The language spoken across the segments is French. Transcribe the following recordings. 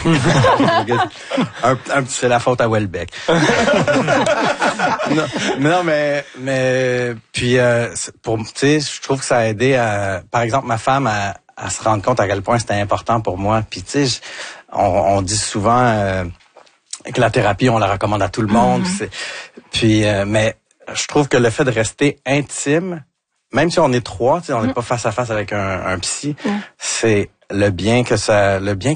C'est la faute à Welbeck. non, mais puis pour, tu sais, je trouve que ça a aidé à, par exemple, ma femme à se rendre compte à quel point c'était important pour moi. Puis tu sais, on dit souvent que la thérapie, on la recommande à tout le monde. Puis mais je trouve que le fait de rester intime, même si on est trois, tu sais, on n'est pas face à face avec un psy, c'est le bien que ça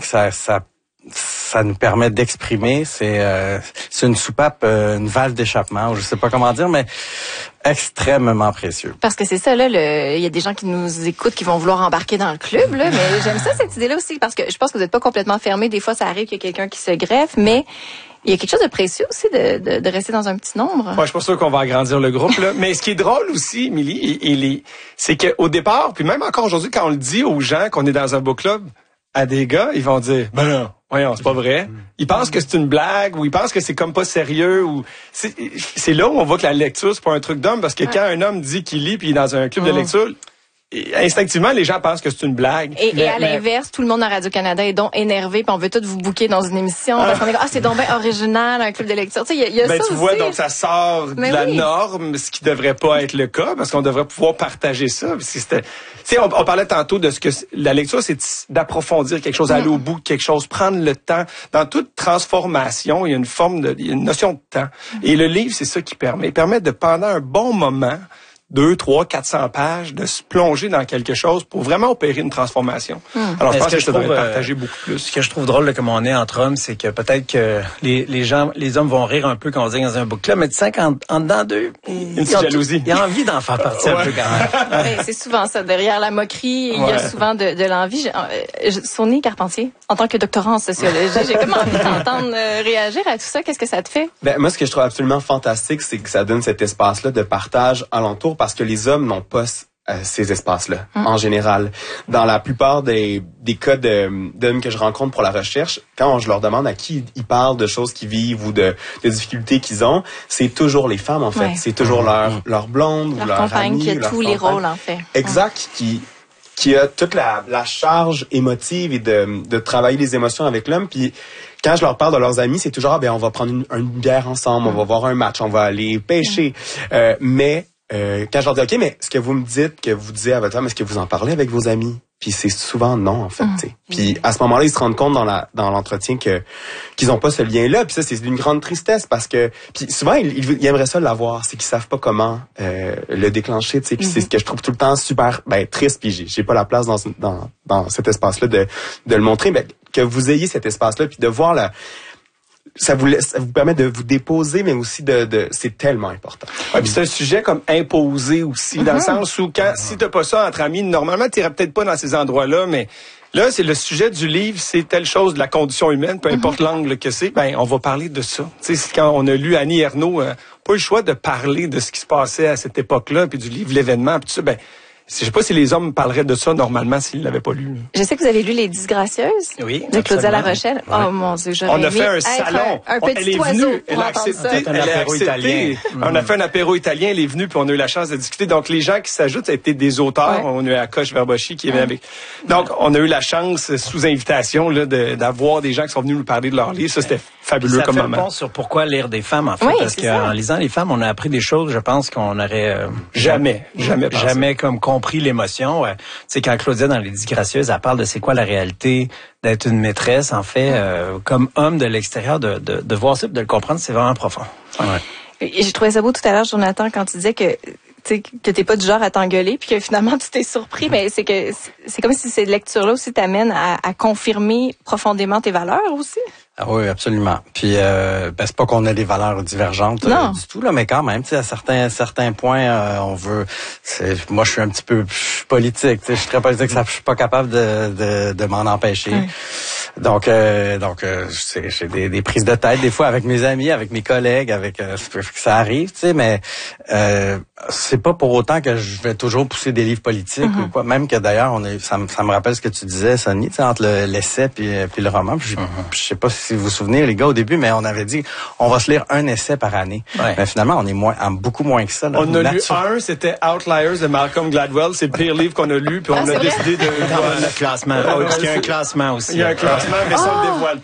nous permet d'exprimer. C'est une soupape, une valve d'échappement, ou je sais pas comment dire, mais extrêmement précieux. Parce que c'est ça, là, il y a des gens qui nous écoutent qui vont vouloir embarquer dans le club, là, mais j'aime ça, cette idée-là aussi, parce que je pense que vous n'êtes pas complètement fermé. Des fois, ça arrive qu'il y a quelqu'un qui se greffe, mais il y a quelque chose de précieux aussi de rester dans un petit nombre. Ouais, je suis pas sûr qu'on va agrandir le groupe, là. Mais ce qui est drôle aussi, Émilie, c'est qu'au départ, puis même encore aujourd'hui, quand on le dit aux gens qu'on est dans un book club, à des gars, ils vont dire, ben non, voyons, c'est pas vrai. Ils pensent que c'est une blague, ou ils pensent que c'est comme pas sérieux, ou c'est là où on voit que la lecture, c'est pas un truc d'homme, parce que quand un homme dit qu'il lit puis il est dans un club de lecture, instinctivement, les gens pensent que c'est une blague. Et à l'inverse, tout le monde à Radio-Canada est donc énervé, puis on veut tous vous booker dans une émission, parce qu'on est c'est donc bien original, un club de lecture. Tu sais, il y a ça tu vois, aussi. donc ça sort de la norme, ce qui devrait pas être le cas, parce qu'on devrait pouvoir partager ça. Parce que tu sais, on parlait tantôt de ce que la lecture, c'est d'approfondir quelque chose, aller au bout de quelque chose, prendre le temps. Dans toute transformation, il y a une notion de temps. Et le livre, c'est ça qui permet. Il permet de, pendant un bon moment, 200, 300, 400 pages, de se plonger dans quelque chose pour vraiment opérer une transformation. Alors, je pense que ça devrait être partagé beaucoup plus. Ce que je trouve drôle, là, comme on est entre hommes, c'est que peut-être que les hommes vont rire un peu quand on dit dans un book club, mais tu sens qu'en dedans d'eux, une petite jalousie. Il y a envie d'en faire partie un peu quand même. C'est souvent ça. Derrière la moquerie, il y a souvent de l'envie. Sonia Carpentier, en tant que doctorant en sociologie, j'ai comme envie de t'entendre réagir à tout ça. Qu'est-ce que ça te fait? Ben, moi, ce que je trouve absolument fantastique, c'est que ça donne cet espace-là de partage alentour, parce que les hommes n'ont pas ces espaces-là, en général. Dans la plupart des cas d'hommes que je rencontre pour la recherche, quand je leur demande à qui ils parlent de choses qu'ils vivent ou de difficultés qu'ils ont, c'est toujours les femmes, en fait. C'est toujours leur blonde ou leur compagne amie. Qui a tous les rôles, en fait. Exact, qui a toute la charge émotive et de travailler les émotions avec l'homme. Puis quand je leur parle de leurs amis, c'est toujours, on va prendre une bière ensemble, on va voir un match, on va aller pêcher. Mais quand je leur dis, OK, mais ce que vous me dites, que vous disiez à votre femme, est-ce que vous en parlez avec vos amis? Puis c'est souvent non, en fait. Puis à ce moment-là, ils se rendent compte dans l'entretien qu'ils ont pas ce lien-là. Puis ça, c'est d'une grande tristesse, parce que puis souvent ils aimeraient ça l'avoir, c'est qu'ils savent pas comment le déclencher. Puis c'est ce que je trouve tout le temps super triste. Puis j'ai pas la place dans cet espace-là de le montrer, mais que vous ayez cet espace-là, puis de voir ça vous permet de vous déposer, mais aussi c'est tellement important. Ouais, puis c'est un sujet comme imposé aussi, dans le sens où si t'as pas ça entre amis, normalement t'irais peut-être pas dans ces endroits-là, mais là, c'est le sujet du livre, c'est telle chose de la condition humaine, peu importe l'angle que c'est, on va parler de ça. Tu sais, quand on a lu Annie Ernaux, pas eu le choix de parler de ce qui se passait à cette époque-là, puis du livre L'événement, puis tout ça, je sais pas si les hommes parleraient de ça normalement s'ils l'avaient pas lu. Je sais que vous avez lu Les Disgracieuses de Claudia La Rochelle. Ouais. Oh mon Dieu, on a fait un salon. Un petit oiseau. Elle a accepté. On a fait un apéro italien. Elle est venue puis on a eu la chance de discuter. Donc les gens qui s'ajoutent, c'était des auteurs. On a eu Akash Verboschi qui est venu avec. Donc on a eu la chance sous invitation là d'avoir des gens qui sont venus nous parler de leur livre. Ça c'était fabuleux comme moment. Ça fait le pont sur pourquoi lire des femmes en fait, parce qu'en lisant les femmes, on a appris des choses. Je pense qu'on aurait jamais comme compris l'émotion. Tu sais, quand Claudia, dans Les Disgracieuses, elle parle de c'est quoi la réalité d'être une maîtresse, en fait, comme homme de l'extérieur, de voir ça et de le comprendre, c'est vraiment profond. Et j'ai trouvé ça beau tout à l'heure, Jonathan, quand tu disais que t'es pas du genre à t'engueuler, puis que finalement tu t'es surpris, mais c'est comme si ces lectures-là aussi t'amènent à confirmer profondément tes valeurs aussi. Ah oui, absolument. Puis c'est pas qu'on ait des valeurs divergentes du tout là, mais quand même, tu sais, à certains points, on veut. Moi, je suis un petit peu politique. Tu sais, je suis très politique, je suis pas capable de m'en empêcher. Donc j'ai des prises de tête des fois avec mes amis, avec mes collègues, ça arrive, tu sais, mais c'est pas pour autant que je vais toujours pousser des livres politiques ou quoi. Même que d'ailleurs, ça me rappelle ce que tu disais, Sonny, tu sais, entre l'essai puis le roman. Puis je sais pas si vous vous souvenez, les gars, au début, mais on avait dit, on va se lire un essai par année. Mais finalement, on est beaucoup moins que ça. Là, on a lu un, c'était Outliers de Malcolm Gladwell. C'est le pire livre qu'on a lu, puis on a décidé de... Dans le classement. Il y a un classement aussi. Il y a un classement, mais ça, on le dévoile